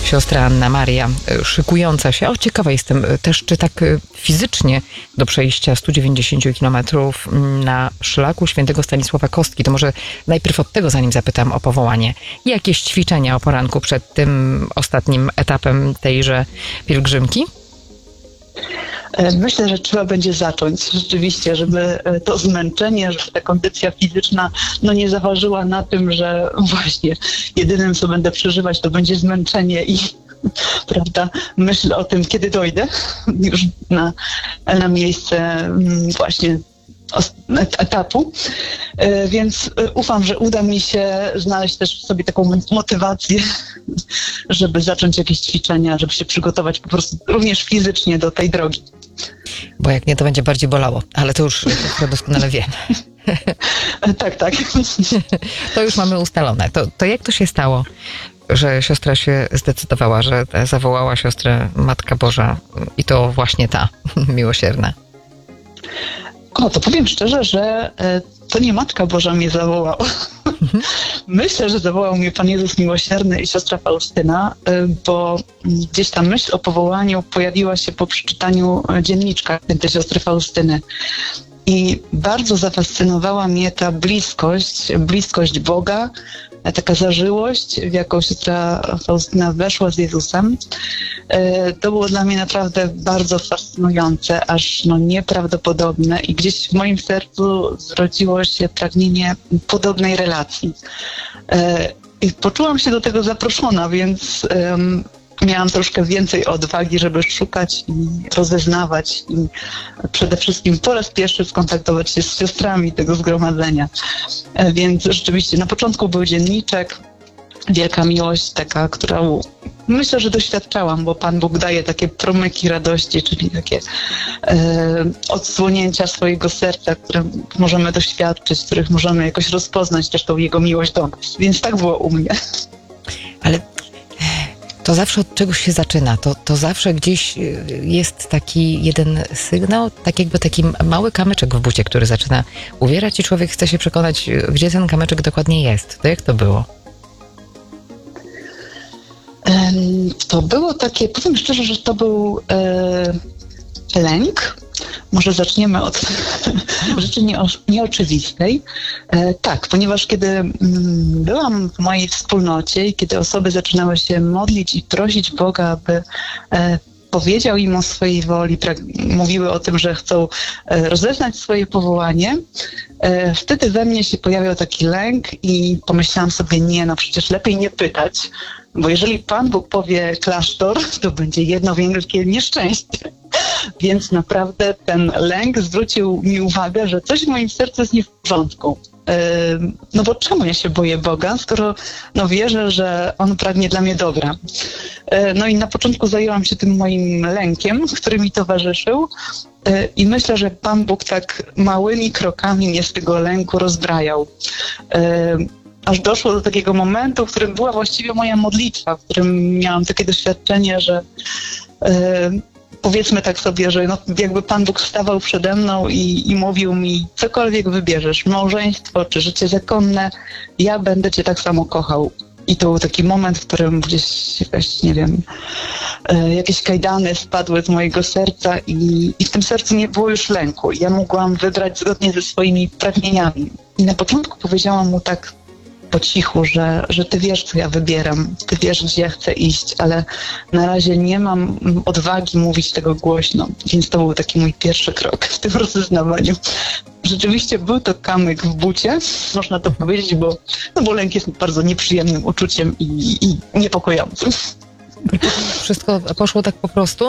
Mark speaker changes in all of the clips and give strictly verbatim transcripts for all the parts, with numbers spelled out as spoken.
Speaker 1: siostra Anna Maria, szykująca się. O, ciekawa jestem też, czy tak fizycznie do przejścia sto dziewięćdziesiąt kilometrów na szlaku świętego Stanisława Kostki. To może najpierw od tego, zanim zapytam o powołanie. Jakieś ćwiczenia o poranku przed tym ostatnim etapem tejże pielgrzymki?
Speaker 2: Myślę, że trzeba będzie zacząć rzeczywiście, żeby to zmęczenie, żeby ta kondycja fizyczna no nie zaważyła na tym, że właśnie jedynym, co będę przeżywać, to będzie zmęczenie i prawda, myśl o tym, kiedy dojdę już na, na miejsce właśnie etapu, więc ufam, że uda mi się znaleźć też w sobie taką motywację, żeby zacząć jakieś ćwiczenia, żeby się przygotować po prostu również fizycznie do tej drogi.
Speaker 1: Bo jak nie, to będzie bardziej bolało, ale to już to doskonale wiem.
Speaker 2: Tak, tak.
Speaker 1: To już mamy ustalone. To, to jak to się stało, że siostra się zdecydowała, że zawołała siostrę Matka Boża i to właśnie ta miłosierna?
Speaker 2: O, to powiem szczerze, że to nie Matka Boża mnie zawołała. Myślę, że zawołał mnie Pan Jezus Miłosierny i siostra Faustyna, bo gdzieś ta myśl o powołaniu pojawiła się po przeczytaniu dzienniczka tej siostry Faustyny. I bardzo zafascynowała mnie ta bliskość, bliskość Boga, taka zażyłość, w jaką siostra Faustyna weszła z Jezusem. To było dla mnie naprawdę bardzo fascynujące, aż no nieprawdopodobne i gdzieś w moim sercu zrodziło się pragnienie podobnej relacji. I poczułam się do tego zaproszona, więc um, miałam troszkę więcej odwagi, żeby szukać i rozeznawać i przede wszystkim po raz pierwszy skontaktować się z siostrami tego zgromadzenia. Więc rzeczywiście na początku był dzienniczek, wielka miłość taka, którą myślę, że doświadczałam, bo Pan Bóg daje takie promyki radości, czyli takie e, odsłonięcia swojego serca, które możemy doświadczyć, których możemy jakoś rozpoznać też tą Jego miłość do nas. Więc tak było u mnie.
Speaker 1: Ale to zawsze od czegoś się zaczyna. To, to zawsze gdzieś jest taki jeden sygnał, tak jakby taki mały kamyczek w bucie, który zaczyna uwierać i człowiek chce się przekonać, gdzie ten kamyczek dokładnie jest. To jak to było?
Speaker 2: To było takie, powiem szczerze, że to był e, lęk. Może zaczniemy od rzeczy nieo, nieoczywistej. E, tak, ponieważ kiedy mm, byłam w mojej wspólnocie i kiedy osoby zaczynały się modlić i prosić Boga, aby e, powiedział im o swojej woli, pra- mówiły o tym, że chcą e, rozeznać swoje powołanie, e, wtedy we mnie się pojawiał taki lęk i pomyślałam sobie, nie, no przecież lepiej nie pytać, bo jeżeli Pan Bóg powie klasztor, to będzie jedno wielkie nieszczęście. Więc naprawdę ten lęk zwrócił mi uwagę, że coś w moim sercu jest nie w porządku. No bo czemu ja się boję Boga, skoro no wierzę, że On pragnie dla mnie dobra. No i na początku zajęłam się tym moim lękiem, który mi towarzyszył i myślę, że Pan Bóg tak małymi krokami mnie z tego lęku rozbrajał. Aż doszło do takiego momentu, w którym była właściwie moja modlitwa, w którym miałam takie doświadczenie, że powiedzmy tak sobie, że no, jakby Pan Bóg stawał przede mną i, i mówił mi, cokolwiek wybierzesz, małżeństwo czy życie zakonne, ja będę Cię tak samo kochał. I to był taki moment, w którym gdzieś jakaś, nie wiem, e, jakieś kajdany spadły z mojego serca i, i w tym sercu nie było już lęku. Ja mogłam wybrać zgodnie ze swoimi pragnieniami. I na początku powiedziałam mu tak po cichu, że, że ty wiesz, co ja wybieram, ty wiesz, gdzie ja chcę iść, ale na razie nie mam odwagi mówić tego głośno, więc to był taki mój pierwszy krok w tym rozeznawaniu. Rzeczywiście był to kamyk w bucie, można to powiedzieć, bo, no bo lęk jest bardzo nieprzyjemnym uczuciem i, i niepokojącym.
Speaker 1: Wszystko poszło tak po prostu?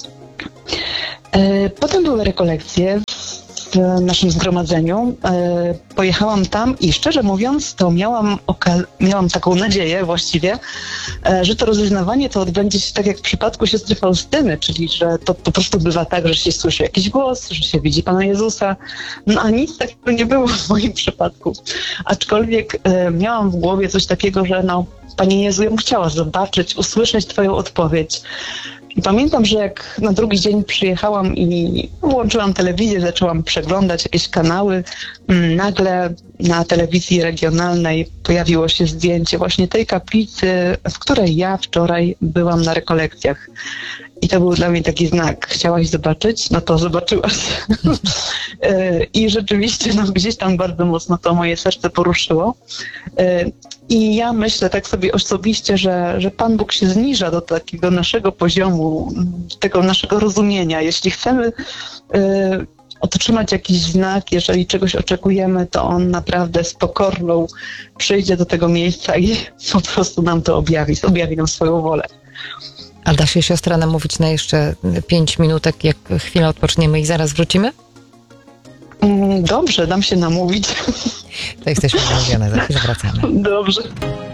Speaker 2: Potem były rekolekcje w naszym zgromadzeniu. Pojechałam tam i szczerze mówiąc, to miałam, oka- miałam taką nadzieję właściwie, że to rozeznawanie to odbędzie się tak jak w przypadku siostry Faustyny, czyli że to po prostu bywa tak, że się słyszy jakiś głos, że się widzi Pana Jezusa, no a nic takiego nie było w moim przypadku. Aczkolwiek e, miałam w głowie coś takiego, że no, Panie Jezu, ja bym chciała zobaczyć, usłyszeć Twoją odpowiedź. I pamiętam, że jak na drugi dzień przyjechałam i włączyłam telewizję, zaczęłam przeglądać jakieś kanały, nagle na telewizji regionalnej pojawiło się zdjęcie właśnie tej kaplicy, w której ja wczoraj byłam na rekolekcjach. I to był dla mnie taki znak. Chciałaś zobaczyć? No to zobaczyłaś. I rzeczywiście no, gdzieś tam bardzo mocno to moje serce poruszyło. I ja myślę tak sobie osobiście, że, że Pan Bóg się zniża do takiego naszego poziomu, tego naszego rozumienia. Jeśli chcemy otrzymać jakiś znak, jeżeli czegoś oczekujemy, to On naprawdę z pokorną przyjdzie do tego miejsca i po prostu nam to objawi, objawi nam swoją wolę.
Speaker 1: A da się siostra namówić na jeszcze pięć minutek, jak chwilę odpoczniemy i zaraz wrócimy?
Speaker 2: Dobrze, dam się namówić.
Speaker 1: To jesteśmy namówione, za chwilę wracamy.
Speaker 2: Dobrze.